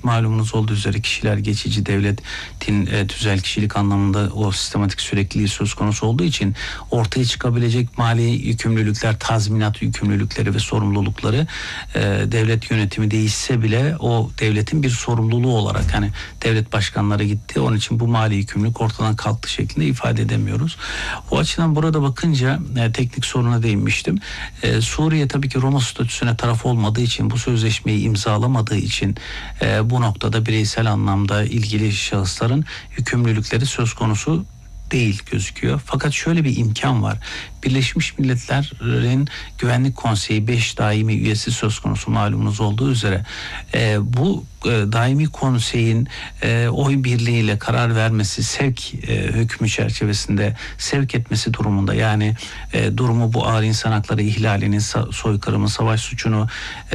malumunuz olduğu üzere kişiler geçici, devletin tüzel kişilik anlamında o sistematik sürekliliği söz konusu olduğu için ortaya çıkabilecek mali yükümlülükler, tazminat yükümlülükleri ve sorumlulukları devlet yönetimi değişse bile o devletin bir sorumluluğu olarak, hani devlet başkanları gitti, onun için bu mali yükümlülük ortadan kalktı şeklinde ifade edemiyoruz. O açıdan burada bakınca teknik soruna değinmiştim. Suriye tabii ki Roma statüsüne taraf olmadığı için, bu sözleşmeyi imzalamadığı için bu noktada bireysel anlamda ilgili şahısların yükümlülükleri söz konusu değil gözüküyor. Fakat şöyle bir imkan var. Birleşmiş Milletler'in Güvenlik Konseyi 5 daimi üyesi söz konusu malumunuz olduğu üzere. Bu daimi konseyin oy birliğiyle karar vermesi, sevk hükmü çerçevesinde sevk etmesi durumunda, yani durumu bu ağır insan hakları ihlalinin, soykırımı, savaş suçunu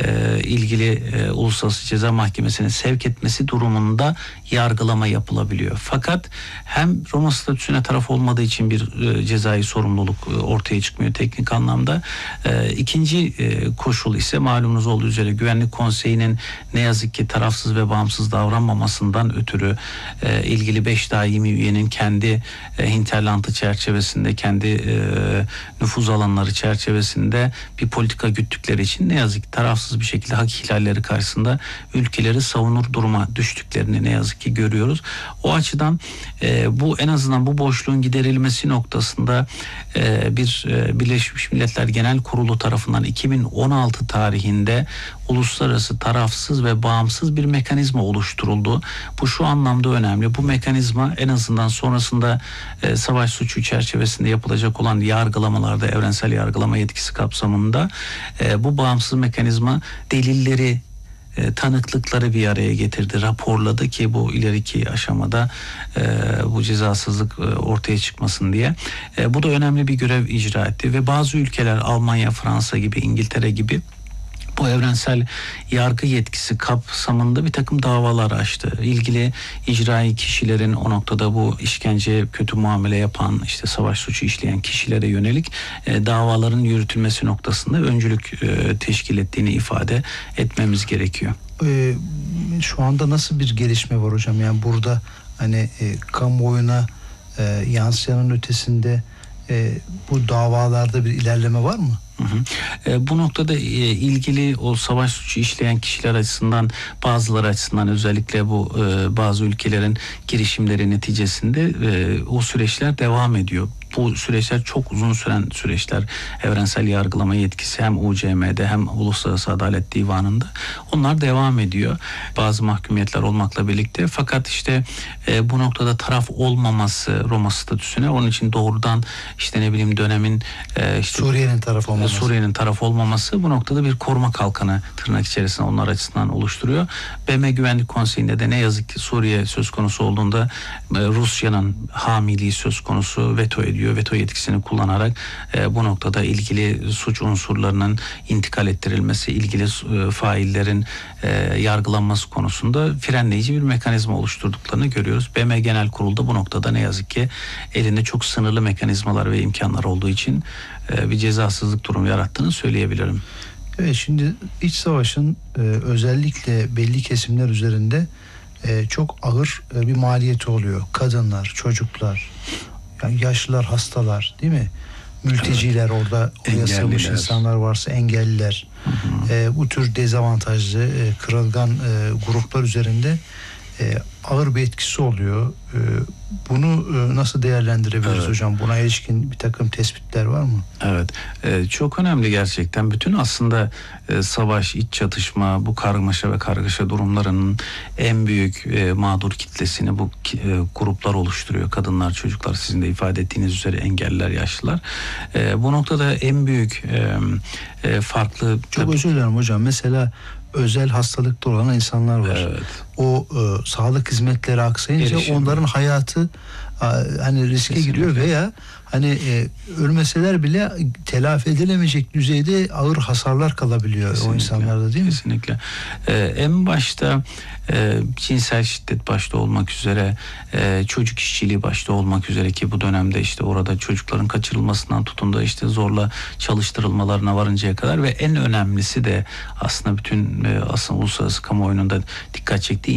ilgili Uluslararası Ceza Mahkemesi'ne sevk etmesi durumunda yargılama yapılabiliyor. Fakat hem Roma statüsüne taraf olmadığı için bir cezai sorumluluk ortaya çıkmıyor teknik anlamda. İkinci koşul ise malumunuz olduğu üzere Güvenlik Konseyi'nin ne yazık ki tarafsız ve bağımsız davranmamasından ötürü ilgili 5 daimi üyenin kendi hinterlandı çerçevesinde, kendi nüfuz alanları çerçevesinde bir politika güttükleri için ne yazık ki tarafsız bir şekilde hak ihlalleri karşısında ülkeleri savunur duruma düştüklerini ne yazık ki görüyoruz. O açıdan bu, en azından bu boşluğun giderilmesi noktasında bir Birleşmiş Milletler Genel Kurulu tarafından 2016 tarihinde uluslararası tarafsız ve bağımsız bir mekanizma oluşturuldu. Bu şu anlamda önemli. Bu mekanizma en azından sonrasında savaş suçu çerçevesinde yapılacak olan yargılamalarda, evrensel yargılama yetkisi kapsamında bu bağımsız mekanizma delilleri, tanıklıkları bir araya getirdi, raporladı ki bu ileriki aşamada bu cezasızlık ortaya çıkmasın diye. Bu da önemli bir görev icra etti ve bazı ülkeler, Almanya, Fransa gibi, İngiltere gibi, bu evrensel yargı yetkisi kapsamında bir takım davalar açtı. İlgili icrai kişilerin o noktada bu işkence, kötü muamele yapan, işte savaş suçu işleyen kişilere yönelik davaların yürütülmesi noktasında öncülük teşkil ettiğini ifade etmemiz gerekiyor. Şu anda nasıl bir gelişme var hocam? Yani burada hani kamuoyuna yansıyanın ötesinde bu davalarda bir ilerleme var mı? Bu noktada ilgili o savaş suçu işleyen kişiler açısından, bazıları açısından özellikle bu bazı ülkelerin girişimleri neticesinde o süreçler devam ediyor. Bu süreçler çok uzun süren süreçler. Evrensel yargılama yetkisi hem UCM'de hem Uluslararası Adalet Divanı'nda onlar devam ediyor. Bazı mahkumiyetler olmakla birlikte. Fakat işte bu noktada taraf olmaması Roma statüsüne, onun için doğrudan işte ne bileyim dönemin Suriye'nin taraf olmaması bu noktada bir koruma kalkanı tırnak içerisinde onlar açısından oluşturuyor. BM Güvenlik Konseyi'nde de ne yazık ki Suriye söz konusu olduğunda Rusya'nın hamiliği söz konusu, veto ediyor. Veto yetkisini kullanarak bu noktada ilgili suç unsurlarının intikal ettirilmesi, ilgili faillerin yargılanması konusunda frenleyici bir mekanizma oluşturduklarını görüyoruz. BM Genel Kurulu'da bu noktada ne yazık ki elinde çok sınırlı mekanizmalar ve imkanlar olduğu için bir cezasızlık durumu yarattığını söyleyebilirim. Evet, şimdi iç savaşın özellikle belli kesimler üzerinde çok ağır bir maliyeti oluyor. Kadınlar, çocuklar, yani yaşlılar, hastalar, değil mi? Mülteciler, evet. Oraya sığınmış insanlar varsa, engelliler. Bu tür dezavantajlı, kırılgan gruplar üzerinde ağır bir etkisi oluyor. Bunu nasıl değerlendirebiliriz hocam? Buna ilişkin bir takım tespitler var mı? Evet. Çok önemli gerçekten. Bütün aslında savaş, iç çatışma, bu karmaşa ve kargaşa durumlarının en büyük mağdur kitlesini bu gruplar oluşturuyor. Kadınlar, çocuklar, sizin de ifade ettiğiniz üzere engelliler, yaşlılar. Bu noktada en büyük farklı... Çok özür dilerim hocam. Mesela özel hastalıkta olan insanlar var. Evet. O sağlık hizmetleri aksayınca onların hayatı hani riske giriyor veya hani ölmeseler bile telafi edilemeyecek düzeyde ağır hasarlar kalabiliyor. Kesinlikle. O insanlarda, değil mi? Kesinlikle. En başta cinsel şiddet başta olmak üzere, çocuk işçiliği başta olmak üzere ki bu dönemde işte orada çocukların kaçırılmasından tutun da işte zorla çalıştırılmalarına varıncaya kadar ve en önemlisi de aslında bütün aslında uluslararası kamuoyunun da dikkat çektiği